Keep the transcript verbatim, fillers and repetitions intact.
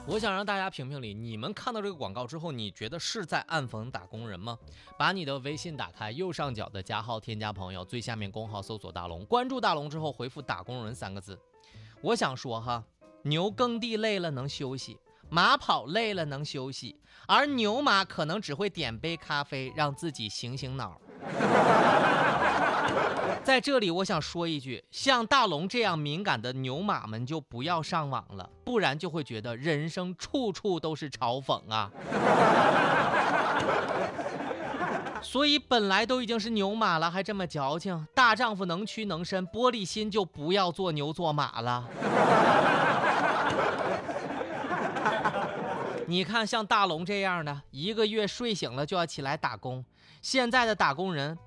我想让大家评评理，你们看到这个广告之后，你觉得是在暗讽打工人吗？把你的微信打开，右上角的加号添加朋友，最下面公号搜索大龙，关注大龙之后回复打工人三个字。我想说哈，牛耕地累了能休息，马跑累了能休息，而牛马可能只会点杯咖啡让自己醒醒脑。在这里我想说一句，像大龙这样敏感的牛马们就不要上网了，不然就会觉得人生处处都是嘲讽啊。所以本来都已经是牛马了，还这么矫情，大丈夫能屈能伸，玻璃心就不要做牛做马了。你看像大龙这样的，一个月睡醒了就要起来打工，现在的打工人